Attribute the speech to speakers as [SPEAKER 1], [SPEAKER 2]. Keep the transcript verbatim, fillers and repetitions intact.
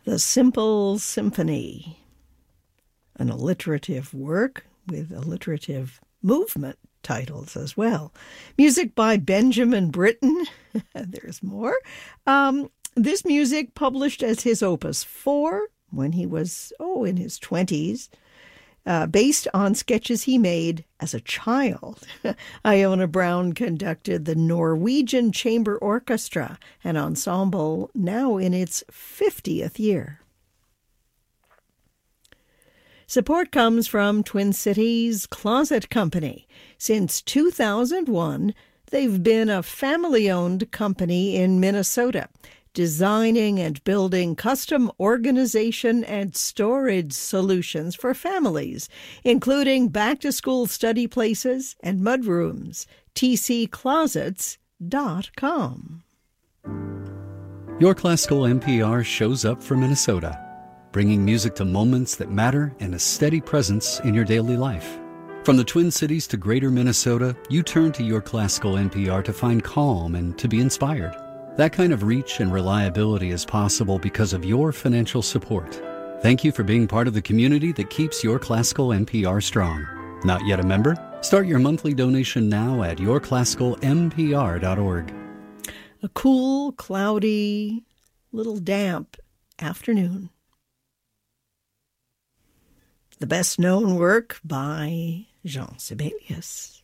[SPEAKER 1] The Simple Symphony, an alliterative work with alliterative movement titles as well. Music by Benjamin Britten. There's more. Um, this music published as his Opus four when he was, oh, in his twenties, uh, based on sketches he made as a child. Iona Brown conducted the Norwegian Chamber Orchestra, an ensemble now in its fiftieth year. Support comes from Twin Cities Closet Company. Since two thousand one, they've been a family-owned company in Minnesota, designing and building custom organization and storage solutions for families, including back-to-school study places and mudrooms. T C closets dot com.
[SPEAKER 2] Your Classical N P R shows up for Minnesota, bringing music to moments that matter and a steady presence in your daily life. From the Twin Cities to Greater Minnesota, you turn to Your Classical N P R to find calm and to be inspired. That kind of reach and reliability is possible because of your financial support. Thank you for being part of the community that keeps Your Classical N P R strong. Not yet a member? Start your monthly donation now at your classical n p r dot org.
[SPEAKER 1] A cool, cloudy, little damp afternoon. The best known work by Jean Sibelius.